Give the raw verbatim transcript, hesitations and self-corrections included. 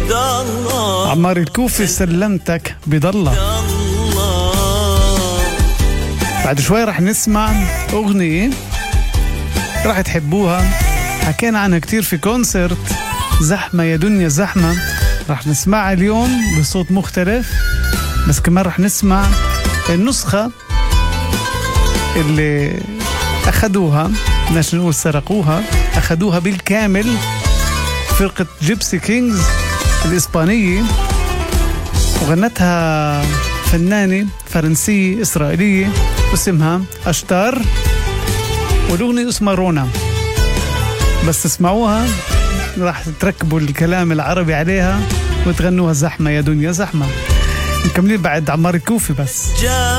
عمار الكوفي سلمتك بضلة. بعد شوي رح نسمع أغنية رح تحبوها، حكينا عنها كتير في كونسرت زحمة يا دنيا زحمة. رح نسمعها اليوم بصوت مختلف، بس كمان رح نسمع النسخة اللي أخدوها، بدناش نقول سرقوها، أخدوها بالكامل فرقة جيبسي كينجز الإسبانية، وغنتها فنانة فرنسية إسرائيلية اسمها أشتار، والأغنية اسمها رونا. بس تسمعوها راح تركبوا الكلام العربي عليها وتغنوها زحمة يا دنيا زحمة. نكمل بعد عمار الكوفي بس.